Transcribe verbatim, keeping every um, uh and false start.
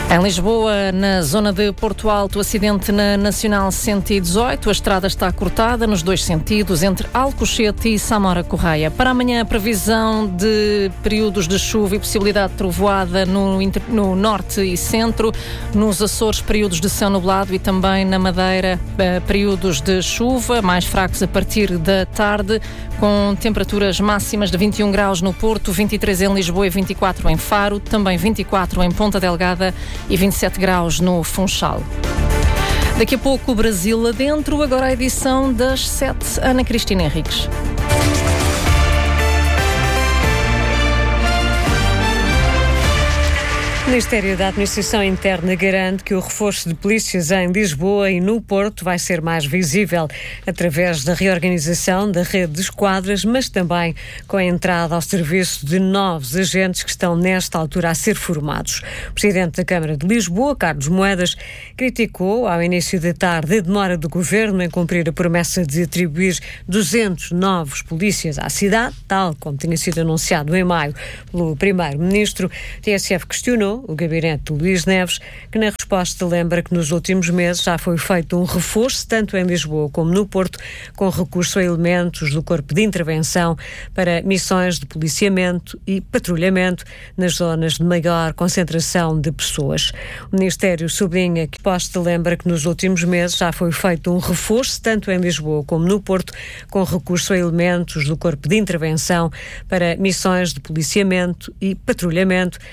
Em Lisboa, na zona de Porto Alto, acidente na Nacional cento e dezoito. A estrada está cortada nos dois sentidos, entre Alcochete e Samora Correia. Para amanhã, a previsão de períodos de chuva e possibilidade de trovoada no, no norte e centro. Nos Açores, períodos de céu nublado e também na Madeira, períodos de chuva, mais fracos a partir da tarde, com temperaturas máximas de vinte e um graus no Porto, vinte e três em Lisboa e vinte e quatro em Faro, também vinte e quatro em Ponta Delgada e vinte e sete graus no Funchal. Daqui a pouco o Brasil adentro, agora a edição das sete, Ana Cristina Henriques. O Ministério da Administração Interna garante que o reforço de polícias em Lisboa e no Porto vai ser mais visível através da reorganização da rede de esquadras, mas também com a entrada ao serviço de novos agentes que estão nesta altura a ser formados. O Presidente da Câmara de Lisboa, Carlos Moedas, criticou ao início da tarde a demora do Governo em cumprir a promessa de atribuir duzentos novos polícias à cidade, tal como tinha sido anunciado em maio pelo Primeiro-Ministro. A T S F questionou o gabinete de Luís Neves, que na resposta lembra que nos últimos meses já foi feito um reforço, tanto em Lisboa como no Porto, com recurso a elementos do Corpo de Intervenção para missões de policiamento e patrulhamento nas zonas de maior concentração de pessoas. O Ministério sublinha que posta lembra que nos últimos meses já foi feito um reforço, tanto em Lisboa como no Porto, com recurso a elementos do Corpo de Intervenção para missões de policiamento e patrulhamento